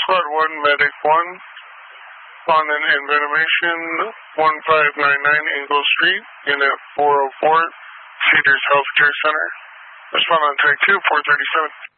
Squad 1, Medic 1, respondent in Venomation, 1599 Ingle Street, Unit 404, Cedars Healthcare Center. Respondent tag 2, 437.